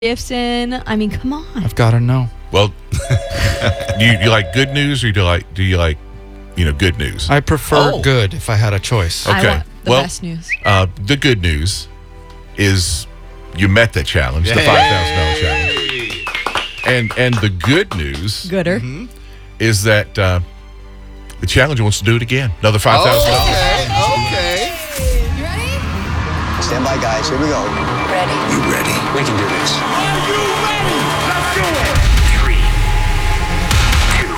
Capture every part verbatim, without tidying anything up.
gifts in. I mean, come on. I've got to know. Well, do you, you like good news, or do you like do you like you know good news? I prefer Oh. good if I had a choice. Okay. I want the Well, best news. Uh, the good news is you met that challenge, the five thousand dollar challenge, and and the good news Gooder. is that uh, the challenger wants to do it again. Another five thousand dollars. Okay. You ready? Stand by, guys. Here we go. Ready. You ready? We can do this. Are you ready? Let's do it. Three, two,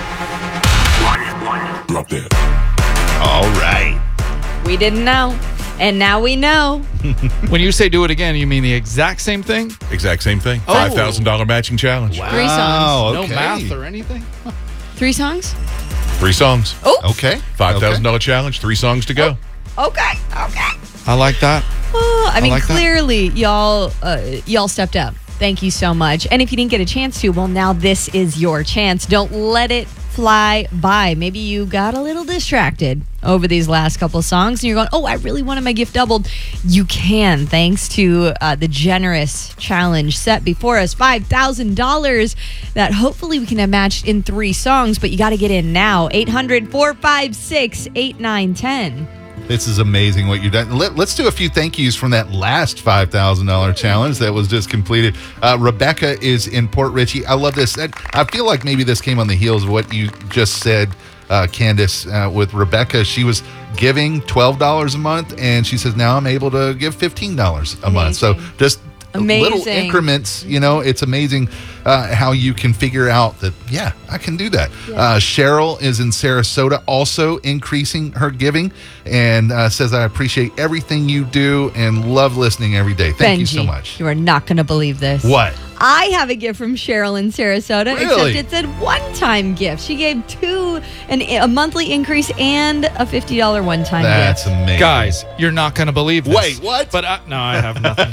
one, one. Drop that. All right. We didn't know. And now we know. When you say do it again, you mean the exact same thing? Exact same thing. Oh. Five thousand dollar matching challenge. Three songs. No math or anything? Three songs? Three songs. Oh, Okay. Five thousand dollar challenge. Three songs to go. okay. Okay. I like that. Oh, I mean, like that. clearly, y'all, uh, y'all stepped up. Thank you so much. And if you didn't get a chance to, well, now this is your chance. Don't let it fly by. Maybe you got a little distracted over these last couple of songs, and you're going, "Oh, I really wanted my gift doubled." You can, thanks to uh, the generous challenge set before us, five thousand dollars that hopefully we can have matched in three songs. But you got to get in now. eight hundred, four five six, eight nine one zero. This is amazing what you've done. Let, let's do a few thank yous from that last five thousand dollars challenge that was just completed. Uh, Rebecca is in Port Richey. I love this. I, I feel like maybe this came on the heels of what you just said, uh, Candace, uh, with Rebecca. She was giving twelve dollars a month, and she says, now I'm able to give fifteen dollars a month. So Amazing. just Amazing. little increments, you know, it's amazing uh, how you can figure out that, yeah, I can do that. Yeah. Uh, Cheryl is in Sarasota, also increasing her giving, and uh, says, I appreciate everything you do and love listening every day. Thank Benji, you so much. You are not going to believe this. What? I have a gift from Cheryl in Sarasota, Really? except it's a one-time gift. She gave two, an, a monthly increase and a fifty dollars one-time That's gift. amazing. Guys, you're not going to believe this. Wait, what? But I, no, I have nothing.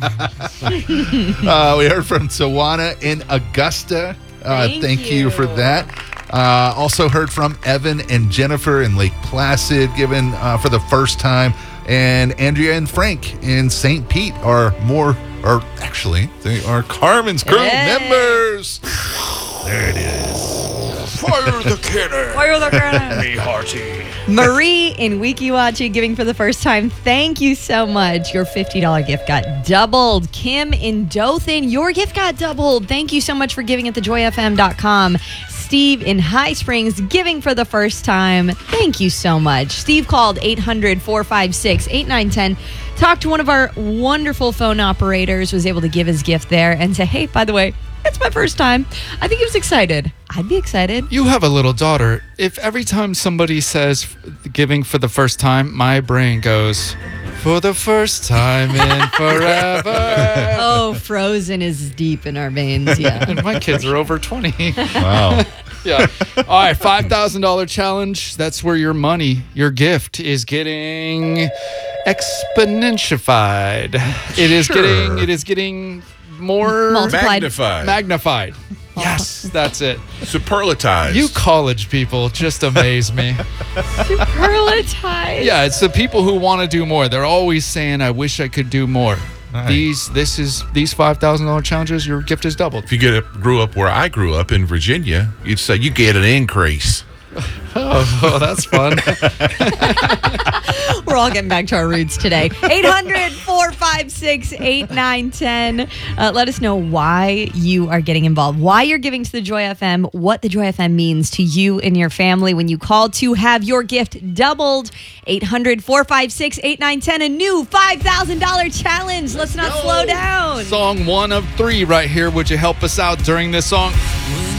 Uh, we heard from Tawana in Augusta. Uh, Thank thank you. you. for that. Uh, also heard from Evan and Jennifer in Lake Placid, given uh, for the first time. And Andrea and Frank in Saint Pete are more, or actually, they are Carmen's crew Hey. members. There it is. Fire the cannon. Fire the cannon. Be hearty. Marie in Weekiwachi giving for the first time. Thank you so much. Your fifty dollars gift got doubled. Kim in Dothan, your gift got doubled. Thank you so much for giving at the joy f m dot com. Steve in High Springs giving for the first time. Thank you so much. Steve called eight hundred, four five six, eight nine one zero. Talked to one of our wonderful phone operators, was able to give his gift there and say, hey, by the way, it's my first time. I think he was excited. I'd be excited. You have a little daughter. If every time somebody says giving for the first time, my brain goes, for the first time in forever. Oh, Frozen is deep in our veins. Yeah. And my kids are over twenty. Wow. Yeah. All right, five thousand dollars challenge. That's where your money, your gift is getting exponentified. It is Sure. getting, it is getting more Multiplied. Magnified. magnified. Yes, that's it. Superlatized. You college people just amaze me. Superlatize. Yeah, it's the people who want to do more. They're always saying, I wish I could do more. Nice. These, this is, these five thousand dollars challenges, your gift is doubled. If you get up, grew up where I grew up in Virginia, you'd say you get an increase. Oh, that's fun. We're all getting back to our roots today. eight hundred, four five six, eight nine one zero. Uh, let us know why you are getting involved, why you're giving to the Joy F M, what the Joy F M means to you and your family when you call to have your gift doubled. eight hundred, four five six, eight nine one zero. A new five thousand dollars challenge. Let's not slow down. Song one of three right here. Would you help us out during this song? When